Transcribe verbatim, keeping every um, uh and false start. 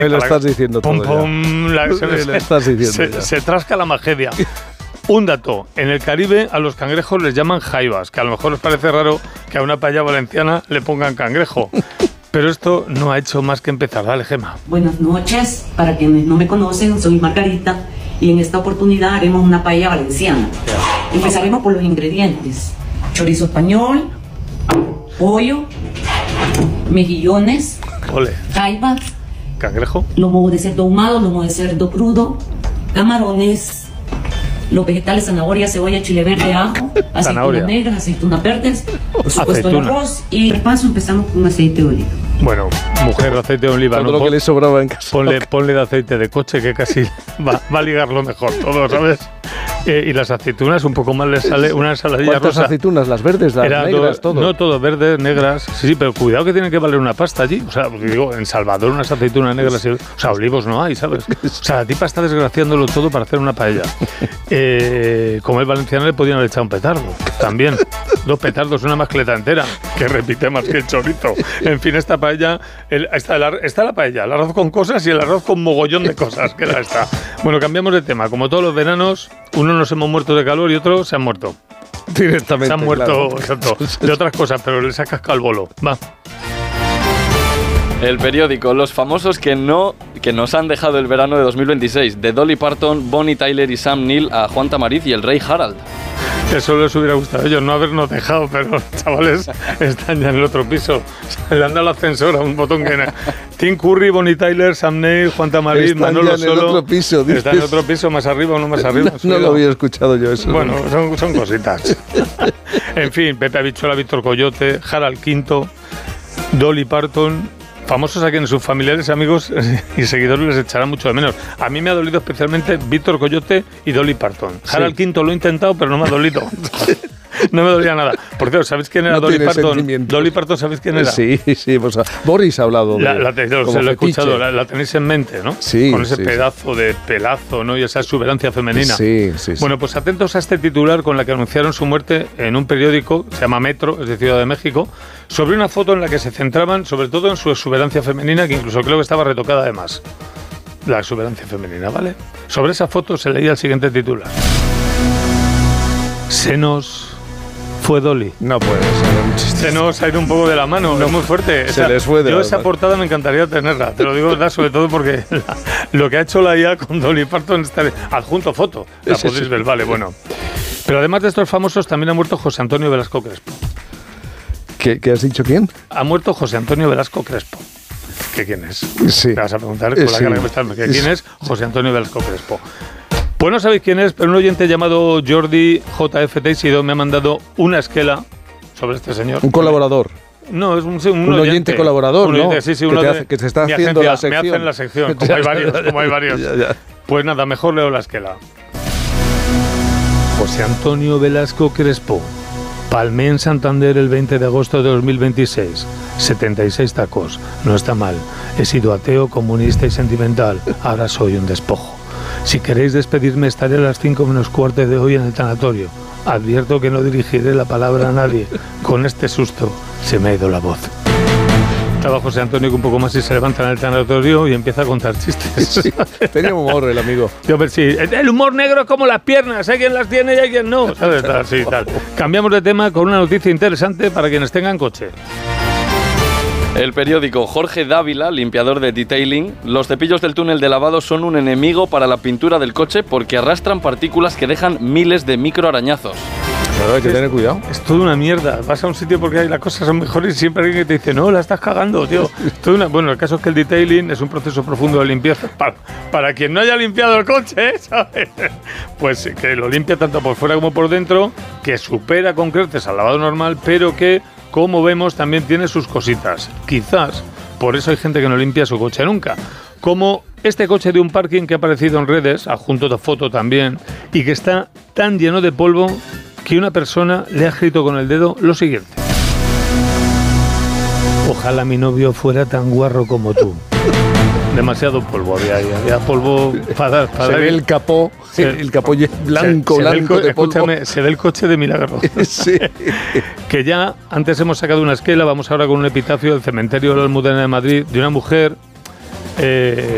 Me lo estás diciendo todo. Pum, pum, la, se, me lo estás diciendo se, ya. se trasca la magedia. Un dato, en el Caribe a los cangrejos les llaman jaivas, que a lo mejor os parece raro que a una paella valenciana le pongan cangrejo. Pero esto no ha hecho más que empezar. Dale, Gemma. Buenas noches, para quienes no me conocen, soy Margarita y en esta oportunidad haremos una paella valenciana. Empezaremos por los ingredientes: chorizo español, pollo, mejillones, Ole. jaivas, ¿Cangrejo? lomo de cerdo ahumado, lomo de cerdo crudo, camarones, los vegetales, zanahoria, cebolla, chile verde, ajo, aceitunas negras, aceitunas verdes, por supuesto el arroz, y de paso empezamos con aceite de oliva. Bueno, mujer, aceite de oliva. Todo ¿no? lo que le sobraba en casa. Ponle, ponle de aceite de coche, que casi va, va a ligarlo mejor todo, ¿sabes? Eh, y las aceitunas, un poco más les sale una ensaladilla ¿Cuántas rosa. aceitunas? ¿Las verdes, las Era negras, todo, todo? No, todo, verdes, negras. Sí, sí, pero cuidado que tiene que valer una pasta allí. O sea, digo, en Salvador unas aceitunas negras, y, o sea, olivos no hay, ¿sabes? O sea, la tipa está desgraciándolo todo para hacer una paella. Eh, como es valenciano le podían haber echado un petardo, también. Dos petardos, una mascleta entera, que repite más que el chorizo. En fin, esta paella, el, está, el, está la paella, el arroz con cosas y el arroz con mogollón de cosas, que la está. Bueno, cambiamos de tema. Como todos los veranos, uno nos hemos muerto de calor y otros se han muerto. Directamente, Se han muerto, claro. exacto, de otras cosas, pero les ha cascado el bolo. Va. El periódico, los famosos que no que nos han dejado el verano de dos mil veintiséis, de Dolly Parton, Bonnie Tyler y Sam Neill a Juan Tamariz y el rey Harald. Eso les hubiera gustado a ellos, no habernos dejado, pero los chavales están ya en el otro piso. Se le han dado el ascensor a un botón que... Tim Curry, Bonnie Tyler, Sam Neill, Juan Tamariz, Están Manolo ya en Solo... el otro piso, dices. Están en otro piso, más arriba o no más arriba. No, no lo había escuchado yo eso. Bueno, son, son cositas. En fin, Pepe Habichuela, Víctor Coyote, Harald Quinto, Dolly Parton... Famosos a quienes sus familiares, amigos y seguidores les echarán mucho de menos. A mí me ha dolido especialmente Víctor Coyote y Dolly Parton. Sí. Harald Quinto lo he intentado, pero no me ha dolido. No me dolía nada. Por cierto, ¿sabéis quién era no Dolly Parton? Dolly Parton, ¿sabéis quién era? Sí, sí. Pues, Boris ha hablado de la, la te, no, se lo he escuchado, la, la tenéis en mente, ¿no? Sí. Con ese sí, pedazo sí. de pelazo, ¿no? Y esa exuberancia femenina. Sí, sí, sí. Bueno, pues atentos a este titular con la que anunciaron su muerte en un periódico, se llama Metro, es de Ciudad de México, sobre una foto en la que se centraban sobre todo en su exuberancia femenina, que incluso creo que estaba retocada además. La exuberancia femenina, ¿vale? Sobre esa foto se leía el siguiente titular. Senos... Fue Dolly. No puede ser un chiste. Se nos ha ido un poco de la mano, no, es muy fuerte. Se esa, les fue de Yo la esa mano. portada me encantaría tenerla, te lo digo verdad, sobre todo porque la, lo que ha hecho la I A con Dolly Parton está adjunto foto. La sí, podéis sí. ver, vale, bueno. Pero además de estos famosos, también ha muerto José Antonio Velasco Crespo. ¿Qué, qué has dicho quién? Ha muerto José Antonio Velasco Crespo. ¿Qué quién es? Sí. Me vas a preguntar con la sí. cara que me estás. ¿Qué quién es? José Antonio Velasco Crespo. Pues no sabéis quién es, pero un oyente llamado Jordi J F Teixido me ha mandado una esquela sobre este señor. Un colaborador. No, es un, un, un oyente, oyente colaborador, un oyente, ¿no? Sí, sí, que, uno te de, hace, que se está mi haciendo agencia, la sección. Me hacen la sección, como hay varios, como hay varios. ya, ya. Pues nada, mejor leo la esquela. José Antonio Velasco Crespo. Palmé en Santander el veinte de agosto de dos mil veintiséis. setenta y seis tacos. No está mal. He sido ateo, comunista y sentimental. Ahora soy un despojo. Si queréis despedirme, estaré a las cinco menos cuarto de hoy en el tanatorio. Advierto que no dirigiré la palabra a nadie. Con este susto se me ha ido la voz. Estaba José Antonio que un poco más y se levanta en el tanatorio y empieza a contar chistes. Sí, tenía humor el amigo. Yo, pero sí, el humor negro es como las piernas, hay quien las tiene y hay quien no. ¿Sabes? Tal, sí, tal. Cambiamos de tema con una noticia interesante para quienes tengan coche. El periódico Jorge Dávila, limpiador de detailing, los cepillos del túnel de lavado son un enemigo para la pintura del coche porque arrastran partículas que dejan miles de microarañazos. Claro, hay que tener cuidado. Es toda una mierda. Vas a un sitio porque ahí las cosas son mejores y siempre hay alguien que te dice, no, la estás cagando, tío. Toda una... Bueno, el caso es que el detailing es un proceso profundo de limpieza. Para, para quien no haya limpiado el coche, ¿sabes? Pues que lo limpia tanto por fuera como por dentro, que supera con creces al lavado normal, pero que, como vemos, también tiene sus cositas. Quizás por eso hay gente que no limpia su coche nunca. Como este coche de un parking que ha aparecido en redes, adjunto de foto también, y que está tan lleno de polvo que una persona le ha escrito con el dedo lo siguiente. Ojalá mi novio fuera tan guarro como tú. Demasiado polvo había ahí, había polvo para, para se ve el capó, se, el capó blanco, se, blanco se de polvo. Escúchame, se ve el coche de milagro. Sí. Que ya antes hemos sacado una esquela, vamos ahora con un epitafio del cementerio de la Almudena de Madrid, de una mujer... Eh,